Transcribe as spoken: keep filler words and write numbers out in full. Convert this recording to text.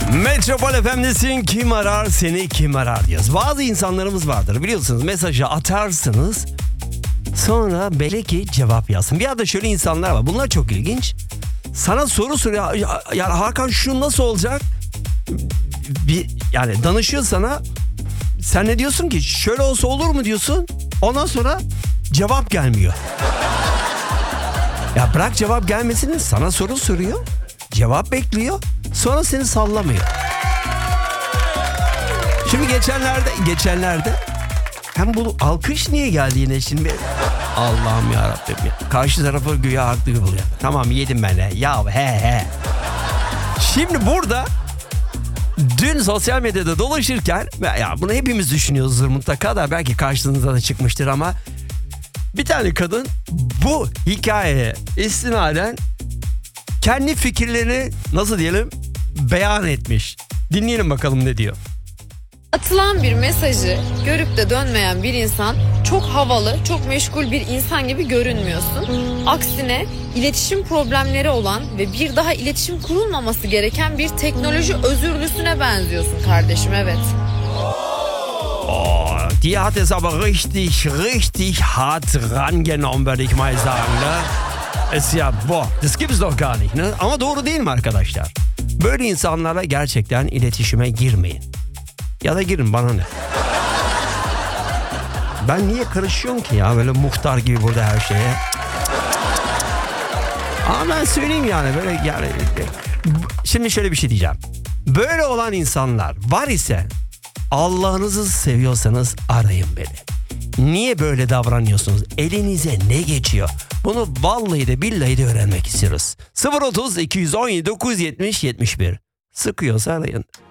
Metropol F M'desin, kim arar seni kim arar diyoruz. Bazı insanlarımız vardır biliyorsunuz, mesajı atarsınız sonra belki cevap yazsın. Bir yerde şöyle insanlar var, bunlar çok ilginç. Sana soru soruyor ya, ya Hakan şu nasıl olacak? Bir, yani danışıyor sana, sen ne diyorsun ki şöyle olsa olur mu diyorsun, ondan sonra cevap gelmiyor. Ya bırak cevap gelmesini, sana soru soruyor, cevap bekliyor, sonra seni sallamıyor. Şimdi geçenlerde geçenlerde hem bu alkış niye geldi yine şimdi? Allah'ım yarabbim ya. Karşı tarafı güya haklı gibi buluyor. Tamam yedim ben de. Ya he he. Şimdi burada dün sosyal medyada dolaşırken, ya bunu hepimiz düşünüyoruzdur mutlaka da, belki karşınıza da çıkmıştır ama bir tane kadın bu hikayeye istinaden kendi fikirlerini, nasıl diyelim, beyan etmiş. Dinleyelim bakalım ne diyor. Atılan bir mesajı görüp de dönmeyen bir insan çok havalı, çok meşgul bir insan gibi görünmüyorsun. Aksine iletişim problemleri olan ve bir daha iletişim kurulmaması gereken bir teknoloji özürlüsüne benziyorsun kardeşim, evet. Oh, die hat es aber richtig, richtig hart rangenommen, würde ich mal sagen, ne? Es ya, boah, das gibt's doch gar nicht, ne? Ama doğru değil mi arkadaşlar? Böyle insanlarla gerçekten iletişime girmeyin. Ya da girin, bana ne? Ben niye karışıyorum ki ya böyle muhtar gibi burada her şeye? Ama ben söyleyeyim yani böyle yani. Şimdi şöyle bir şey diyeceğim. Böyle olan insanlar var ise, Allah'ınızı seviyorsanız arayın beni. Niye böyle davranıyorsunuz? Elinize ne geçiyor? Bunu vallahi de billahi de öğrenmek istiyoruz. sıfır otuz iki yüz on yedi dokuz yüz yetmiş yetmiş bir. Sıkıyorsa arayın.